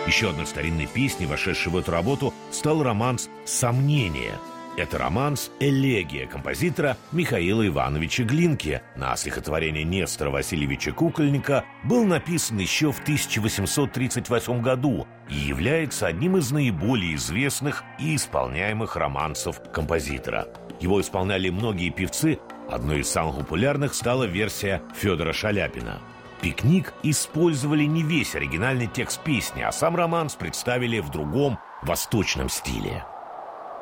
Еще одной старинной песней, вошедшей в эту работу, стал романс «Сомнение». Это романс «Элегия» композитора Михаила Ивановича Глинки на стихотворение Нестора Васильевича Кукольника, был написан еще в 1838 году и является одним из наиболее известных и исполняемых романсов композитора. Его исполняли многие певцы, одной из самых популярных стала версия Федора Шаляпина. «Пикник» использовали не весь оригинальный текст песни, а сам романс представили в другом, восточном стиле.